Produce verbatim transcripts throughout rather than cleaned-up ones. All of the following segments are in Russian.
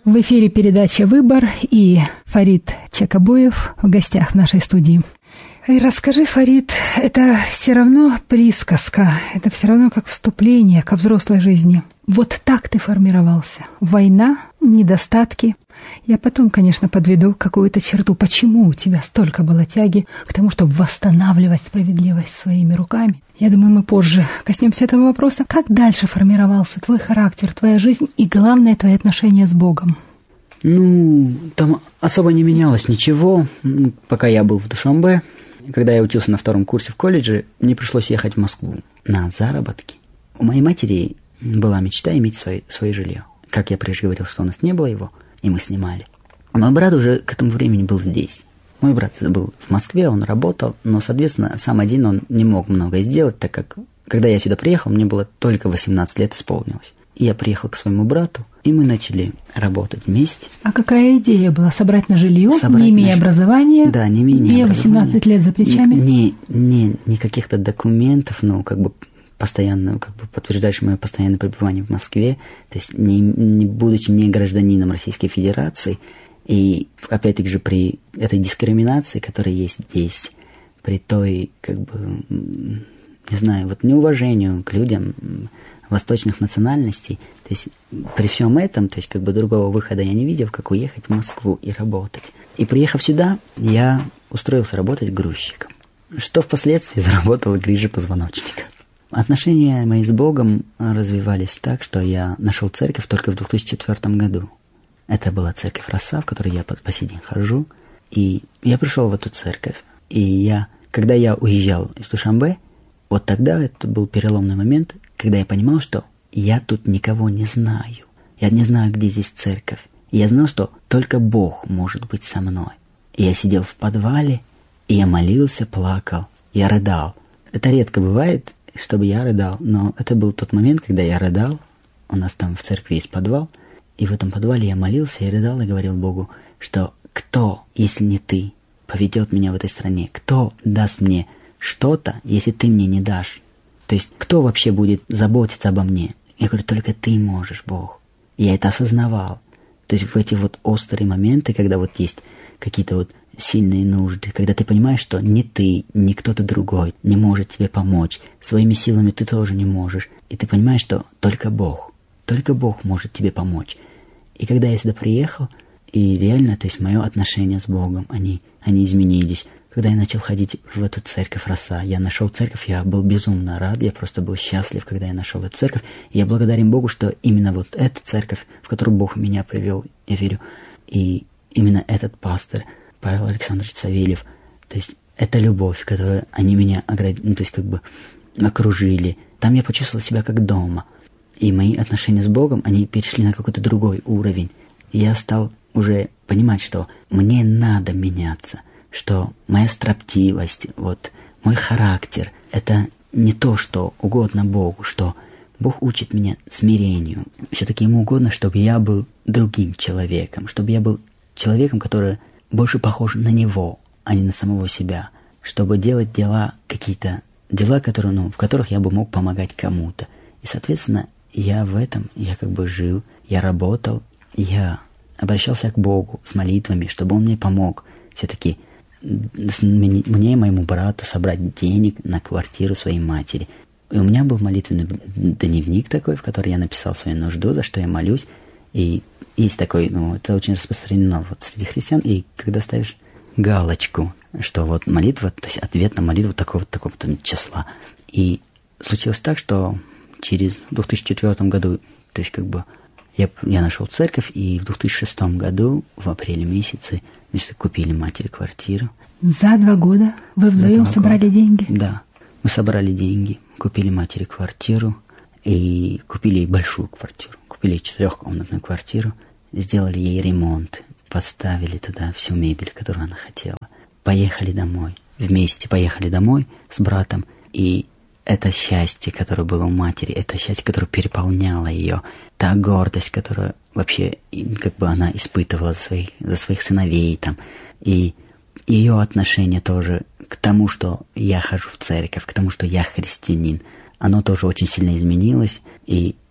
В эфире передача «Выбор» и Фарид Чакабуев в гостях в нашей студии. И расскажи, Фарид, это все равно присказка, это все равно как вступление ко взрослой жизни. Вот так ты формировался. Война, недостатки. Я потом, конечно, подведу какую-то черту. Почему у тебя столько было тяги к тому, чтобы восстанавливать справедливость своими руками? Я думаю, мы позже коснемся этого вопроса. Как дальше формировался твой характер, твоя жизнь и, главное, твои отношения с Богом? Ну, там особо не менялось ничего, пока я был в Душанбе. Когда я учился на втором курсе в колледже, мне пришлось ехать в Москву на заработки. У моей матери была мечта иметь свое, свое жилье. Как я прежде говорил, что у нас не было его, и мы снимали. Мой брат уже к этому времени был здесь. Мой брат был в Москве, он работал, но, соответственно, сам один он не мог многое сделать, так как, когда я сюда приехал, мне было только восемнадцать лет исполнилось. И я приехал к своему брату, и мы начали работать вместе. А какая идея была? Собрать на жилье, Собрать не имея на... образования? Да, не имея восемнадцать лет за плечами? Не, не, не каких-то документов, ну, как бы постоянно, как бы подтверждающих мое постоянное пребывание в Москве, то есть не, не будучи не гражданином Российской Федерации, и опять-таки же при этой дискриминации, которая есть здесь, при той, как бы, не знаю, вот неуважению к людям восточных национальностей, то есть при всем этом, то есть как бы другого выхода я не видел, как уехать в Москву и работать. И приехав сюда, я устроился работать грузчиком, что впоследствии заработало грыжи позвоночника. Отношения мои с Богом развивались так, что я нашел церковь только в две тысячи четвёртом году. Это была церковь Роса, в которой я по, по сей день хожу. И я пришел в эту церковь. И я, когда я уезжал из Душанбе, вот тогда это был переломный момент, когда я понимал, что я тут никого не знаю. Я не знаю, где здесь церковь. И я знал, что только Бог может быть со мной. И я сидел в подвале, и я молился, плакал, я рыдал. Это редко бывает, чтобы я рыдал, но это был тот момент, когда я рыдал. У нас там в церкви есть подвал, и в этом подвале я молился и рыдал, и говорил Богу, что кто, если не ты, поведет меня в этой стране? Кто даст мне что-то, если ты мне не дашь? То есть, кто вообще будет заботиться обо мне? Я говорю, только ты можешь, Бог. И я это осознавал. То есть, в эти вот острые моменты, когда вот есть какие-то вот сильные нужды, когда ты понимаешь, что ни ты, ни кто-то другой не может тебе помочь, своими силами ты тоже не можешь, и ты понимаешь, что только Бог, только Бог может тебе помочь. И когда я сюда приехал, и реально, то есть мое отношение с Богом, они, они изменились. Когда я начал ходить в эту церковь Роса, я нашел церковь, я был безумно рад, я просто был счастлив, когда я нашел эту церковь. И я благодарен Богу, что именно вот эта церковь, в которую Бог меня привел, я верю, и именно этот пастор, Павел Александрович Савельев, то есть это любовь, которую они меня оград... ну, то есть как бы окружили. Там я почувствовал себя как дома. И мои отношения с Богом, они перешли на какой-то другой уровень. И я стал уже понимать, что мне надо меняться, что моя строптивость, вот мой характер, это не то, что угодно Богу, что Бог учит меня смирению. Все-таки Ему угодно, чтобы я был другим человеком, чтобы я был человеком, который больше похож на Него, а не на самого себя, чтобы делать дела какие-то, дела, которые, ну, в которых я бы мог помогать кому-то. И, соответственно, я в этом, я как бы жил, я работал, я обращался к Богу с молитвами, чтобы Он мне помог все-таки мне и моему брату собрать денег на квартиру своей матери. И у меня был молитвенный дневник такой, в который я написал свою нужду, за что я молюсь. И есть такой, ну, это очень распространено вот среди христиан. И когда ставишь галочку, что вот молитва, то есть ответ на молитву такого-то, такого-то числа. И случилось так, что через в две тысячи четвёртом году, то есть как бы я, я нашел церковь, и в две тысячи шестом году, в апреле месяце, мы купили матери квартиру. За два года вы вдвоем собрали года. деньги? Да, мы собрали деньги, купили матери квартиру, и купили ей большую квартиру, купили ей четырехкомнатную квартиру, сделали ей ремонт, поставили туда всю мебель, которую она хотела. Поехали домой, вместе поехали домой с братом, и это счастье, которое было у матери, это счастье, которое переполняло ее, та гордость, которую вообще как бы она испытывала за своих, за своих сыновей там, и ее отношение тоже к тому, что я хожу в церковь, к тому, что я христианин, оно тоже очень сильно изменилось, и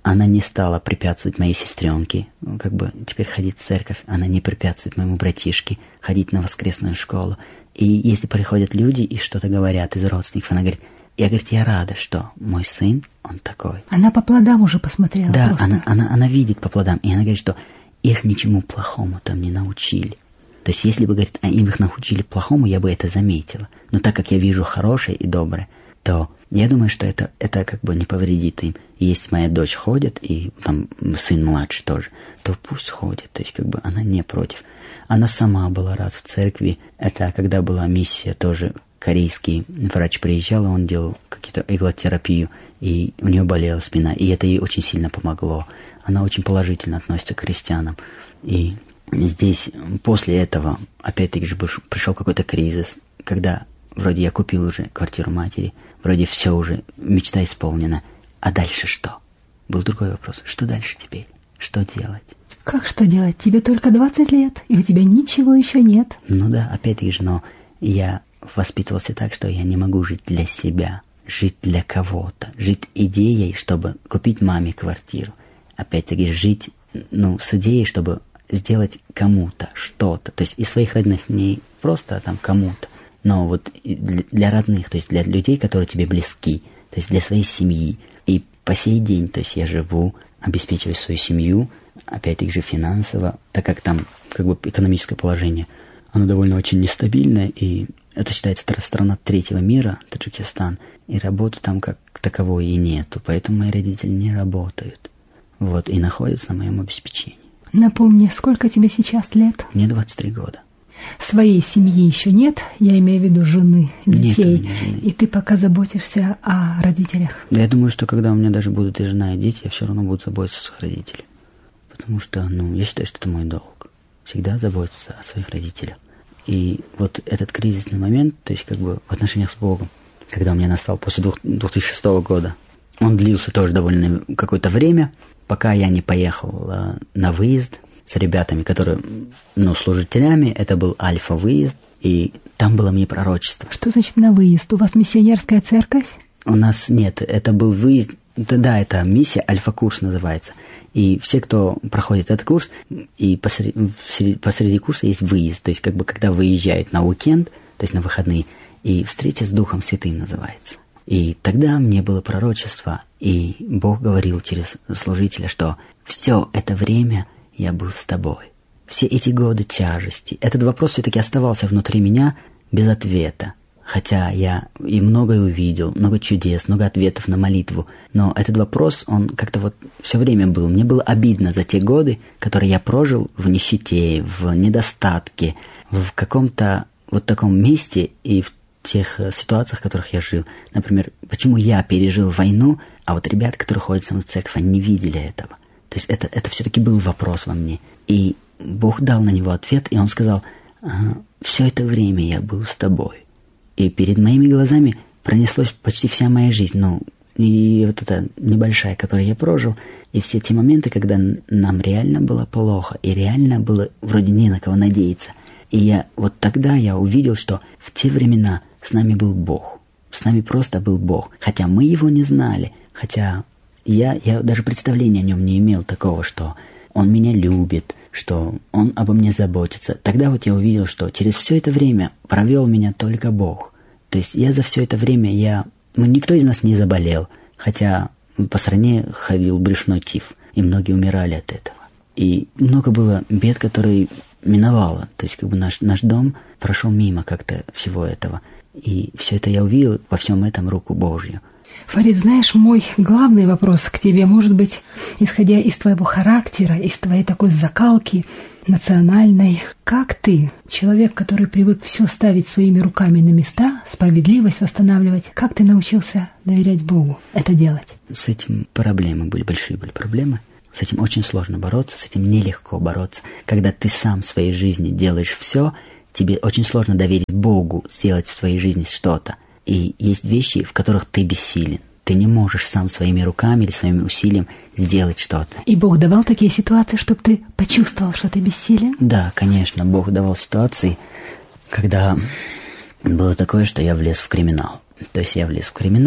она не стала препятствовать моей сестренке, ну, как бы теперь ходить в церковь, она не препятствует моему братишке ходить на воскресную школу. И если приходят люди и что-то говорят из родственников, она говорит, я, говорит, я рада, что мой сын, он такой. Она по плодам уже посмотрела. Да, просто. она, она, она видит по плодам, и она говорит, что их ничему плохому там не научили. То есть, если бы, говорит, им их научили плохому, я бы это заметила. Но так как я вижу хорошее и доброе, то я думаю, что это, это как бы не повредит им. И если моя дочь ходит, и там сын младший тоже, то пусть ходит. То есть, как бы она не против. Она сама была раз в церкви. Это когда была миссия тоже, корейский врач приезжал, он делал какую-то иглотерапию, и у нее болела спина, и это ей очень сильно помогло. Она очень положительно относится к христианам. И здесь после этого, опять-таки же, пришел какой-то кризис, когда вроде я купил уже квартиру матери, вроде все уже, мечта исполнена. А дальше что? Был другой вопрос. Что дальше теперь? Что делать? Как что делать? Тебе только двадцать лет, и у тебя ничего еще нет. Ну да, опять-таки же, но я воспитывался так, что я не могу жить для себя, жить для кого-то, жить идеей, чтобы купить маме квартиру. Опять-таки жить, ну, с идеей, чтобы сделать кому-то что-то. То есть из своих родных не просто там кому-то, но вот для родных, то есть для людей, которые тебе близки, то есть для своей семьи. И по сей день, то есть я живу, обеспечиваю свою семью, опять-таки же финансово, так как там как бы экономическое положение, оно довольно очень нестабильное, и это считается страна третьего мира, Таджикистан, и работы там как таковой и нету, поэтому мои родители не работают, вот, и находятся на моем обеспечении. Напомни, сколько тебе сейчас лет? Мне двадцать три года. Своей семьи еще нет, я имею в виду жены, детей, нет у меня жены. И ты пока заботишься о родителях. Да, я думаю, что когда у меня даже будут и жена, и дети, я все равно буду заботиться о своих родителях, потому что, ну, я считаю, что это мой долг, всегда заботиться о своих родителях. И вот этот кризисный момент, то есть как бы в отношениях с Богом, когда у меня настал после две тысячи шестого года, он длился тоже довольно какое-то время, пока я не поехал э, на выезд с ребятами, которые, ну, служителями, это был альфа-выезд, и там было мне пророчество. Что значит на выезд? У вас миссионерская церковь? У нас нет, это был выезд, да, да, это миссия, альфа-курс называется. И все, кто проходит этот курс, и посреди, посреди курса есть выезд, то есть как бы когда выезжают на уикенд, то есть на выходные, и встреча с Духом Святым называется. И тогда мне было пророчество, и Бог говорил через служителя, что все это время я был с тобой. Все эти годы тяжести. Этот вопрос все-таки оставался внутри меня без ответа. Хотя я и многое увидел, много чудес, много ответов на молитву. Но этот вопрос, он как-то вот все время был. Мне было обидно за те годы, которые я прожил в нищете, в недостатке, в каком-то вот таком месте и в тех ситуациях, в которых я жил. Например, почему я пережил войну, а вот ребята, которые ходят со мной в церковь, они не видели этого. То есть это, это все-таки был вопрос во мне. И Бог дал на него ответ, и Он сказал, ага, все это время я был с тобой. И перед моими глазами пронеслась почти вся моя жизнь. Ну, и вот эта небольшая, которую я прожил, и все те моменты, когда нам реально было плохо, и реально было вроде не на кого надеяться. И я вот тогда я увидел, что в те времена с нами был Бог. С нами просто был Бог. Хотя мы его не знали. Хотя я, я даже представления о нем не имел такого, что он меня любит, что он обо мне заботится. Тогда вот я увидел, что через все это время провел меня только Бог. То есть я за все это время, я, ну, никто из нас не заболел, хотя по стране ходил брюшной тиф, и многие умирали от этого. И много было бед, которые миновало. То есть как бы наш, наш дом прошел мимо как-то всего этого. И все это я увидел, во всем этом руку Божью. Фарид, знаешь, мой главный вопрос к тебе, может быть, исходя из твоего характера, из твоей такой закалки национальной. Как ты, человек, который привык все ставить своими руками на места, справедливость восстанавливать, как ты научился доверять Богу это делать? С этим проблемы были, большие были проблемы. С этим очень сложно бороться, с этим нелегко бороться. Когда ты сам в своей жизни делаешь все, тебе очень сложно доверить Богу сделать в твоей жизни что-то. И есть вещи, в которых ты бессилен. Ты не можешь сам своими руками или своим усилием сделать что-то. И Бог давал такие ситуации, чтобы ты почувствовал, что ты бессилен? Да, конечно, Бог давал ситуации, когда было такое, что я влез в криминал. То есть я влез в криминал,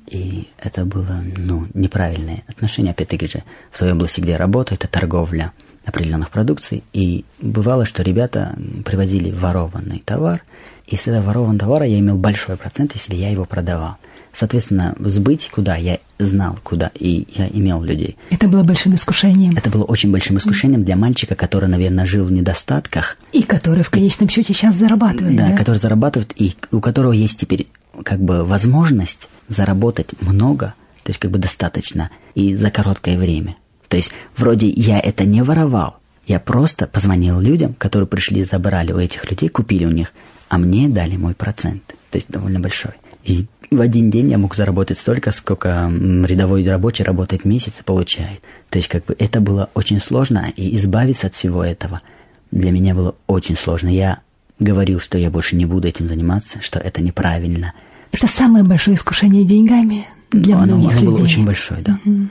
И это было, ну, неправильное отношение, опять-таки же, в той области, где я работаю, это торговля определенных продукций. И бывало, что ребята привозили ворованный товар, и с этого ворованного товара я имел большой процент, если я его продавал. Соответственно, сбыть куда, я знал куда, и я имел людей. Это было большим искушением. Это было очень большим искушением для мальчика, который, наверное, жил в недостатках. И который в конечном счете сейчас зарабатывает. Да, да? который зарабатывает, и у которого есть теперь как бы возможность заработать много, то есть как бы достаточно, и за короткое время. То есть вроде я это не воровал, я просто позвонил людям, которые пришли, забрали у этих людей, купили у них, а мне дали мой процент, то есть довольно большой. И в один день я мог заработать столько, сколько рядовой рабочий работает месяц и получает. То есть как бы это было очень сложно, и избавиться от всего этого для меня было очень сложно. Я говорил, что я больше не буду этим заниматься, что это неправильно. Это самое большое искушение деньгами для Но многих оно, людей. Оно было очень большое, да. Угу.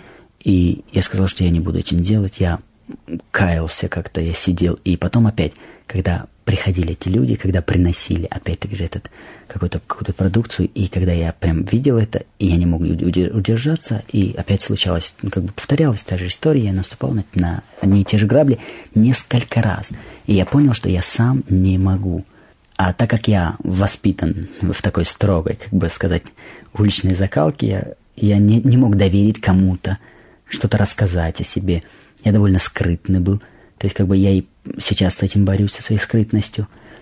И я сказал, что я не буду этим делать. Я каялся как-то, я сидел. И потом опять, когда приходили эти люди, когда приносили опять-таки же этот какую-то, какую-то продукцию, и когда я прям видел это, и я не мог удержаться, и опять случалось, ну, как бы повторялась та же история, я наступал на, на одни и те же грабли несколько раз. И я понял, что я сам не могу. А так как я воспитан в такой строгой, как бы сказать, уличной закалке, я, я не, не мог доверить кому-то, что-то рассказать о себе. Я довольно скрытный был. То есть как бы я и сейчас с этим борюсь, со своей скрытностью.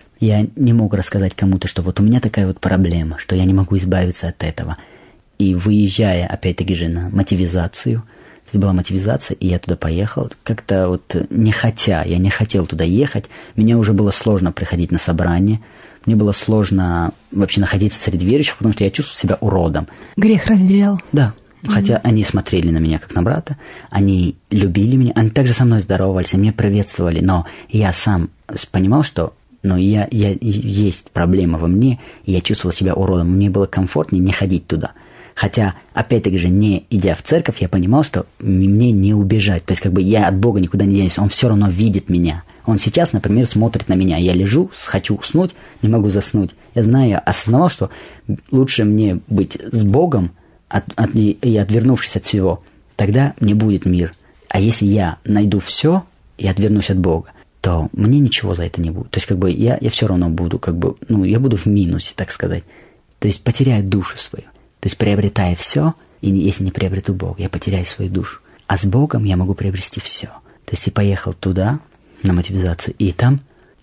Я не мог рассказать кому-то, что вот у меня такая вот проблема, что я не могу избавиться от этого. И выезжая, опять-таки же, на мотивизацию, то есть была мотивизация, и я туда поехал, как-то вот не хотя, я не хотел туда ехать, мне уже было сложно приходить на собрание, мне было сложно вообще находиться среди верующих, потому что я чувствовал себя уродом. Грех разделял. Да. Хотя mm-hmm. они смотрели на меня как на брата, они любили меня, они также со мной здоровались, они меня приветствовали, но я сам понимал, что ну, я, я, есть проблема во мне, и я чувствовал себя уродом, мне было комфортнее не ходить туда. Хотя, опять-таки же, не идя в церковь, я понимал, что мне не убежать, то есть как бы я от Бога никуда не денусь, Он все равно видит меня. Он сейчас, например, смотрит на меня, я лежу, хочу уснуть, не могу заснуть. Я знаю, я осознавал, что лучше мне быть с Богом, От, от, и отвернувшись от всего, тогда мне будет мир. А если я найду все и отвернусь от Бога, то мне ничего за это не будет. То есть как бы я, я все равно буду, как бы, ну, я буду в минусе, так сказать. То есть потеряю душу свою. То есть приобретая все, и если не приобрету Бога, я потеряю свою душу. А с Богом я могу приобрести все. То есть я поехал туда, на мотивизацию, и там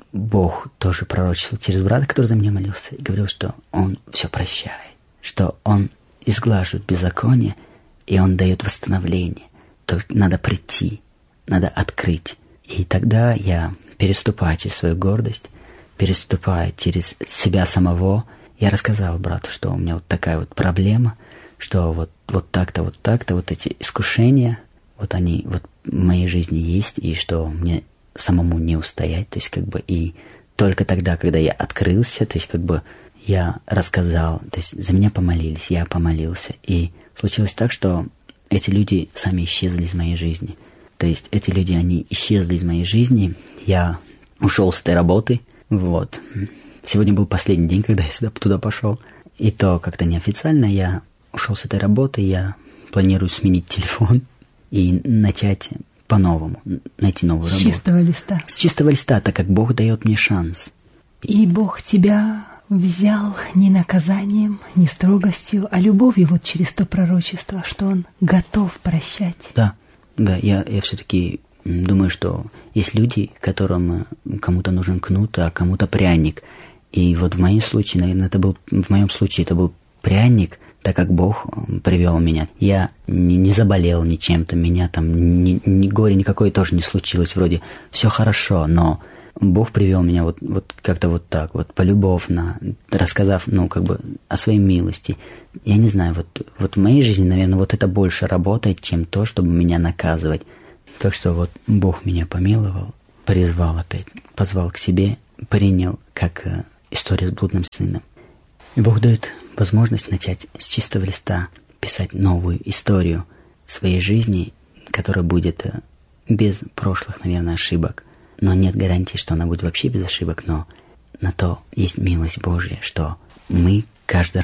Бог тоже пророчествовал через брата, который за меня молился, и говорил, что Он все прощает, что Он изглаживает беззаконие, и Он дает восстановление. Только надо прийти, надо открыть. И тогда я переступаю через свою гордость, переступаю через себя самого. Я рассказал брату, что у меня вот такая вот проблема, что вот, вот так-то, вот так-то, вот эти искушения, вот они вот в моей жизни есть, и что мне самому не устоять. То есть как бы и только тогда, когда я открылся, то есть как бы я рассказал, то есть за меня помолились, я помолился. И случилось так, что эти люди сами исчезли из моей жизни. То есть эти люди, они исчезли из моей жизни. Я ушел с этой работы. Вот. Сегодня был последний день, когда я сюда, туда пошел. И то как-то неофициально я ушел с этой работы. Я планирую сменить телефон и начать по-новому, найти новую работу. С чистого листа. С чистого листа, так как Бог дает мне шанс. И Бог тебя взял не наказанием, не строгостью, а любовью вот через то пророчество, что Он готов прощать. Да, да, я, я все-таки думаю, что есть люди, которым кому-то нужен кнут, а кому-то пряник. И вот в моем случае, наверное, это был, в моем случае это был пряник, так как Бог привел меня. Я не, не заболел ничем-то, меня там ни, ни горе никакое тоже не случилось, вроде все хорошо, но Бог привел меня вот, вот как-то вот так, вот полюбовно, рассказав, ну, как бы о своей милости. Я не знаю, вот, вот в моей жизни, наверное, вот это больше работает, чем то, чтобы меня наказывать. Так что вот Бог меня помиловал, призвал опять, позвал к себе, принял, как э, история с блудным сыном. И Бог дает возможность начать с чистого листа писать новую историю своей жизни, которая будет э, без прошлых, наверное, ошибок. Но нет гарантии, что она будет вообще без ошибок, но на то есть милость Божья, что мы каждый раз,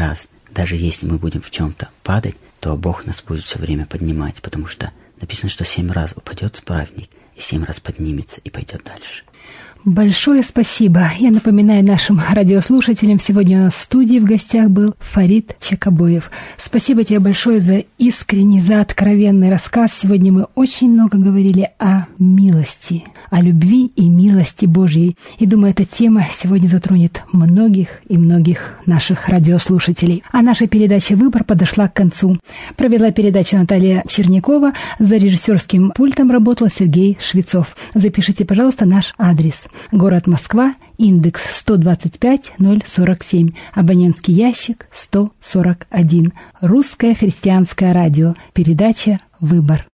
даже если мы будем в чем-то падать, то Бог нас будет все время поднимать, потому что написано, что семь раз упадет праведник, и семь раз поднимется и пойдет дальше. Большое спасибо. Я напоминаю нашим радиослушателям, сегодня у нас в студии в гостях был Фарид Чекобоев. Спасибо тебе большое за искренний, за откровенный рассказ. Сегодня мы очень много говорили о милости, о любви и милости Божьей. И думаю, эта тема сегодня затронет многих и многих наших радиослушателей. А наша передача «Выбор» подошла к концу. Провела передачу Наталья Чернякова. За режиссерским пультом работал Сергей Швецов. Запишите, пожалуйста, наш адрес. Город Москва, индекс сто двадцать пять ноль сорок семь, абонентский ящик сто сорок один. Русское христианское радио. Передача «Выбор».